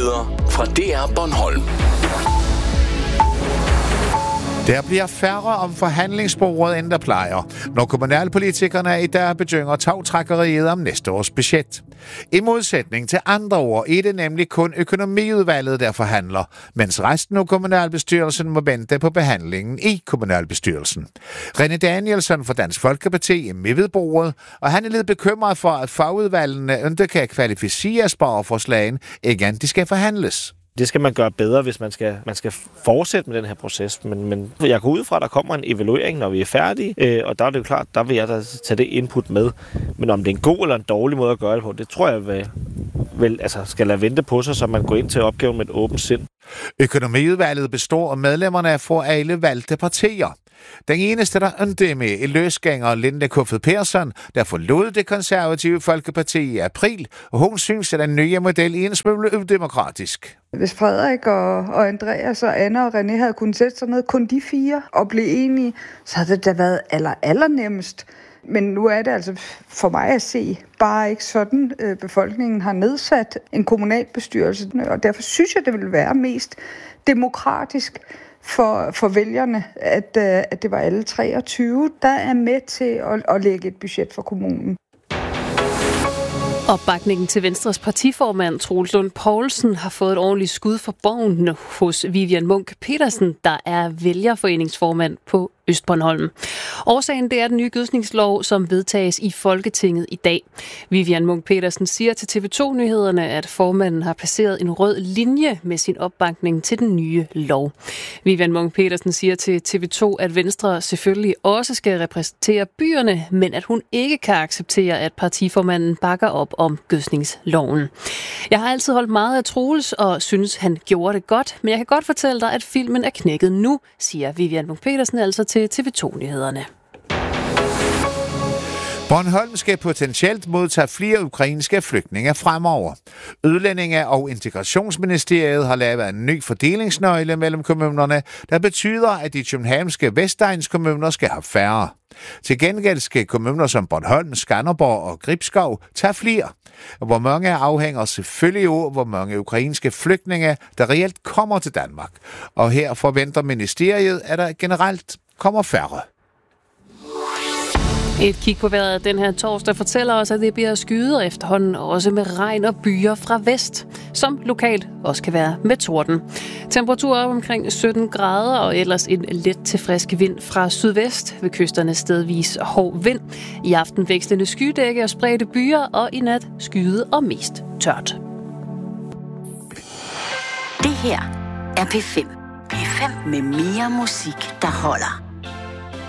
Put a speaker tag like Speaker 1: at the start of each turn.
Speaker 1: Nyheder fra DR Bornholm.
Speaker 2: Der bliver færre om forhandlingsbordet, end der plejer, når kommunalpolitikerne i dag begynder tagtrækkeriet om næste års budget. I modsætning til andre år er det nemlig kun økonomiudvalget, der forhandler, mens resten af kommunalbestyrelsen må vente på behandlingen i kommunalbestyrelsen. René Danielsen fra Dansk Folkeparti er med ved bordet, og han er lidt bekymret for, at fagudvalgene ikke kan kvalificere spareforslagen, igen de skal forhandles.
Speaker 3: Det skal man gøre bedre, hvis man skal fortsætte med den her proces. Men jeg går ud fra, at der kommer en evaluering, når vi er færdige. Og der er det jo klart, der vil jeg da tage det input med. Men om det er en god eller en dårlig måde at gøre det på, det tror jeg skal lade vente på sig, så man går ind til opgaven med et åbent sind.
Speaker 2: Økonomiudvalget består af medlemmerne fra alle valgte partier. Den eneste, der ikke er med, er løsgænger Linda Kofod Persson, der forlod det konservative Folkeparti i april, og hun synes, at den nye model er en smule udemokratisk.
Speaker 4: Hvis Frederik og Andreas og Anna og René havde kunnet sætte sig ned, kun de fire, og blive enige, så havde det da været allernemmest. Men nu er det altså for mig at se bare ikke sådan, befolkningen har nedsat en kommunalbestyrelse, og derfor synes jeg, det vil være mest demokratisk for vælgerne, at det var alle 23, der er med til at lægge et budget for kommunen.
Speaker 5: Opbakningen til Venstres partiformand Troels Lund Poulsen har fået et ordentligt skud for bogen hos Vivian Munk Petersen, der er vælgerforeningsformand på Østbornholm. Årsagen det er den nye gødskningslov, som vedtages i Folketinget i dag. Vivian Munk Petersen siger til TV2-nyhederne, at formanden har passeret en rød linje med sin opbakning til den nye lov. Vivian Munk Petersen siger til TV2, at Venstre selvfølgelig også skal repræsentere byerne, men at hun ikke kan acceptere, at partiformanden bakker op om gødskningsloven. Jeg har altid holdt meget af Troels og synes, han gjorde det godt, men jeg kan godt fortælle dig, at filmen er knækket nu, siger Vivian Munk Petersen altså til TV2-nyhederne.
Speaker 2: Bornholm skal potentielt modtage flere ukrainske flygtninge fremover. Udlændinge- og Integrationsministeriet har lavet en ny fordelingsnøgle mellem kommunerne, der betyder, at de københavnske Vestegnskommuner skal have færre. Til gengæld skal kommuner som Bornholm, Skanderborg og Gribskov tage flere. Hvor mange afhænger selvfølgelig af, hvor mange ukrainske flygtninge, der reelt kommer til Danmark. Og her forventer ministeriet, at der generelt kommer færre.
Speaker 5: Et kig på vejret den her torsdag fortæller os, at det bliver skyet efterhånden også med regn og byer fra vest, som lokalt også kan være med torden. Temperaturer omkring 17 grader og ellers en let til frisk vind fra sydvest, ved kysterne stedvis hård vind. I aften vekslende skydække og spredte byer, og i nat skyet og mest tørt.
Speaker 6: Det her er P5. P5 med mere musik, der holder.